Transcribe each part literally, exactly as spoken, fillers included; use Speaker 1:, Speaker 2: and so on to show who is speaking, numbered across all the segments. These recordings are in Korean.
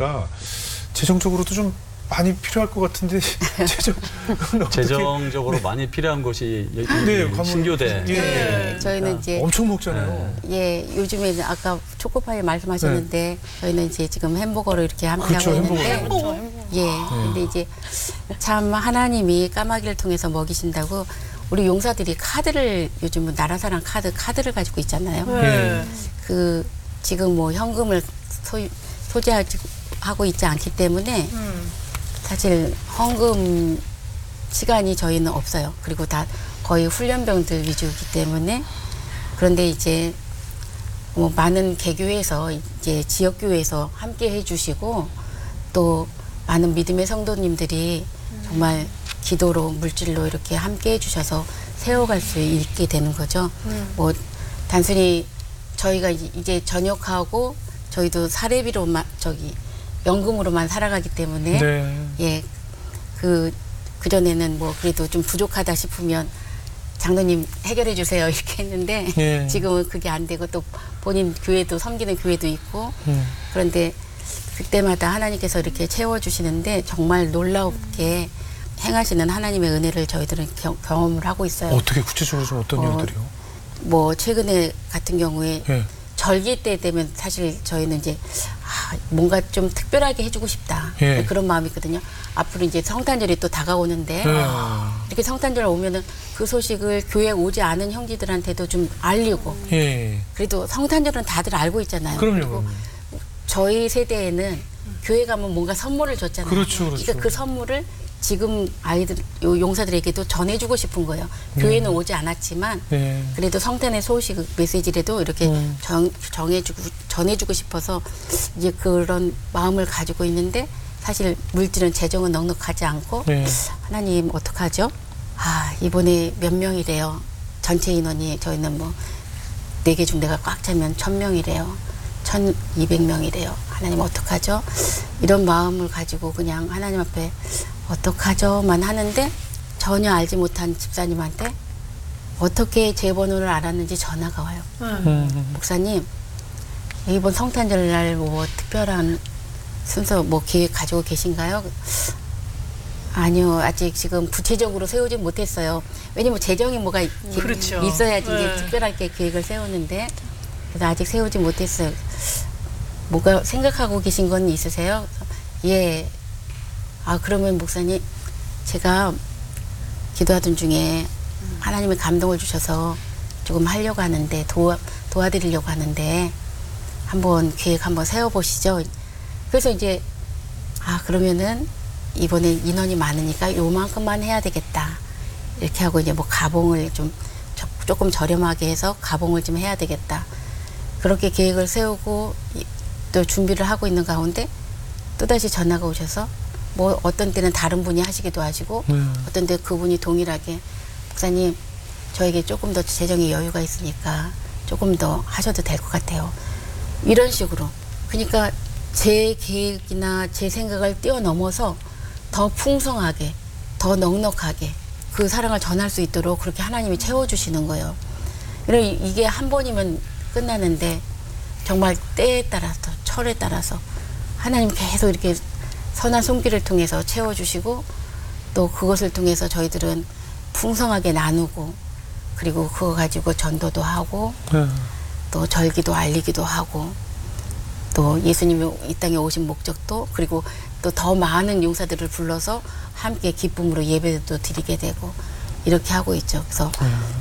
Speaker 1: 보니까 재정적으로도 좀 많이 필요할 것 같은데 재정
Speaker 2: 재정적으로 많이 필요한 곳이
Speaker 1: 네,
Speaker 2: 이 신교대.
Speaker 1: 예.
Speaker 3: 네, 저희는 이제
Speaker 1: 엄청 먹잖아요.
Speaker 3: 예, 요즘에 아까 초코파이 말씀하셨는데 저희는 이제 지금 햄버거를 이렇게 함께
Speaker 1: 그렇죠,
Speaker 3: 하고 있는데
Speaker 1: 햄버거.
Speaker 3: 예, 근데 이제 참 하나님이 까마귀를 통해서 먹이신다고 우리 용사들이 카드를 요즘은 나라사랑 카드 카드를 가지고 있잖아요.
Speaker 1: 네.
Speaker 3: 그 지금 뭐 현금을 소, 소지하고 있지 않기 때문에 사실 헌금 시간이 저희는 없어요. 그리고 다 거의 훈련병들 위주이기 때문에 그런데 이제 뭐 많은 개교에서 이제 지역교회에서 함께 해주시고 또 많은 믿음의 성도님들이 정말 기도로 물질로 이렇게 함께 해주셔서 세워갈 수 있게 되는 거죠.
Speaker 4: 음.
Speaker 3: 뭐 단순히 저희가 이제 전역하고 저희도 사례비로만 저기 연금으로만 살아가기 때문에
Speaker 1: 네.
Speaker 3: 예, 그, 그전에는 뭐 그래도 좀 부족하다 싶으면 장로님 해결해 주세요 이렇게 했는데
Speaker 1: 예.
Speaker 3: 지금은 그게 안 되고 또 본인 교회도 섬기는 교회도 있고
Speaker 1: 음.
Speaker 3: 그런데 그때마다 하나님께서 이렇게 채워주시는데 정말 놀랍게 행하시는 하나님의 은혜를 저희들은 겨, 경험을 하고 있어요.
Speaker 1: 어떻게 구체적으로 좀 어떤
Speaker 3: 어,
Speaker 1: 일들이요?
Speaker 3: 뭐 최근에 같은 경우에
Speaker 1: 예.
Speaker 3: 절기 때 되면 사실 저희는 이제 아, 뭔가 좀 특별하게 해주고 싶다
Speaker 1: 예.
Speaker 3: 그런 마음이 있거든요. 앞으로 이제 성탄절이 또 다가오는데
Speaker 1: 예.
Speaker 3: 이렇게 성탄절 오면은 그 소식을 교회 오지 않은 형제들한테도 좀 알리고
Speaker 1: 예.
Speaker 3: 그래도 성탄절은 다들 알고 있잖아요.
Speaker 1: 그럼요.
Speaker 3: 그리고
Speaker 1: 그럼요.
Speaker 3: 저희 세대에는 교회 가면 뭔가 선물을 줬잖아요.
Speaker 1: 그렇죠, 그렇죠.
Speaker 3: 그러니까 그 선물을 지금 아이들 요 용사들에게도 전해주고 싶은 거예요. 교회는 오지 않았지만
Speaker 1: 네.
Speaker 3: 그래도 성탄의 소식 메시지라도 이렇게
Speaker 1: 음.
Speaker 3: 정, 정해주고 전해주고 싶어서 이제 그런 마음을 가지고 있는데 사실 물질은 재정은 넉넉하지 않고
Speaker 1: 네.
Speaker 3: 하나님 어떡하죠? 아 이번에 몇 명이래요. 전체 인원이 저희는 뭐 네 개 중대가 꽉 차면 천 명이래요. 천이백 명이래요. 하나님 어떡하죠? 이런 마음을 가지고 그냥 하나님 앞에 어떡하죠만 하는데 전혀 알지 못한 집사님한테 어떻게 제 번호를 알았는지 전화가 와요.
Speaker 1: 음.
Speaker 3: 목사님 이번 성탄절날 뭐 특별한 순서 뭐 계획 가지고 계신가요? 아니요 아직 지금 구체적으로 세우지 못했어요. 왜냐면 재정이 뭐가 이-
Speaker 4: 그렇죠.
Speaker 3: 있어야지 이제
Speaker 4: 네.
Speaker 3: 특별하게 계획을 세우는데 그래서 아직 세우지 못했어요. 뭐가 생각하고 계신 건 있으세요? 예. 아 그러면 목사님 제가 기도하던 중에 하나님의 감동을 주셔서 조금 하려고 하는데 도와 도와드리려고 하는데 한번 계획 한번 세워보시죠. 그래서 이제 아 그러면은 이번에 인원이 많으니까 요만큼만 해야 되겠다 이렇게 하고 이제 뭐 가봉을 좀 조- 조금 저렴하게 해서 가봉을 좀 해야 되겠다 그렇게 계획을 세우고 이- 또 준비를 하고 있는 가운데 또다시 전화가 오셔서 뭐 어떤 때는 다른 분이 하시기도 하시고
Speaker 1: 음.
Speaker 3: 어떤 때 그분이 동일하게 목사님 저에게 조금 더 재정의 여유가 있으니까 조금 더 하셔도 될 것 같아요. 이런 식으로 그러니까 제 계획이나 제 생각을 뛰어넘어서 더 풍성하게 더 넉넉하게 그 사랑을 전할 수 있도록 그렇게 하나님이 채워주시는 거예요. 그리고 이게 한 번이면 끝나는데 정말 때에 따라서 철에 따라서 하나님 계속 이렇게 선한 손길을 통해서 채워주시고 또 그것을 통해서 저희들은 풍성하게 나누고 그리고 그거 가지고 전도도 하고
Speaker 1: 네.
Speaker 3: 또 절기도 알리기도 하고 또 예수님이 이 땅에 오신 목적도 그리고 또 더 많은 용사들을 불러서 함께 기쁨으로 예배도 드리게 되고 이렇게 하고 있죠. 그래서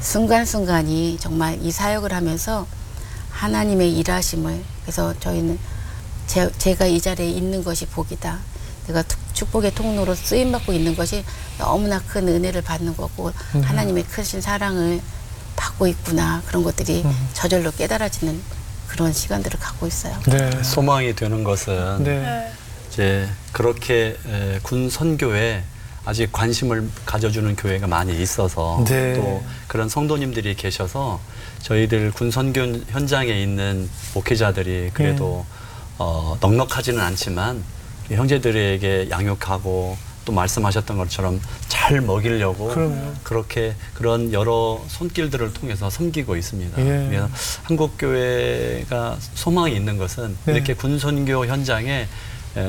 Speaker 3: 순간순간이 정말 이 사역을 하면서 하나님의 일하심을 그래서 저희는 제, 제가 이 자리에 있는 것이 복이다. 내가 투- 축복의 통로로 쓰임받고 있는 것이 너무나 큰 은혜를 받는 거고
Speaker 1: 음.
Speaker 3: 하나님의 크신 사랑을 받고 있구나. 그런 것들이
Speaker 1: 음.
Speaker 3: 저절로 깨달아지는 그런 시간들을 갖고 있어요.
Speaker 1: 네.
Speaker 2: 소망이 되는 것은
Speaker 1: 네.
Speaker 4: 네.
Speaker 2: 이제 그렇게 에, 군 선교에 아직 관심을 가져주는 교회가 많이 있어서
Speaker 1: 네.
Speaker 2: 또 그런 성도님들이 계셔서 저희들 군 선교 현장에 있는 목회자들이 그래도 어, 넉넉하지는 않지만 형제들에게 양육하고 또 말씀하셨던 것처럼 잘 먹이려고
Speaker 1: 그럼요.
Speaker 2: 그렇게 그런 여러 손길들을 통해서 섬기고 있습니다.
Speaker 1: 예.
Speaker 2: 그래서 한국 교회가 소망이 있는 것은
Speaker 1: 네.
Speaker 2: 이렇게 군선교 현장에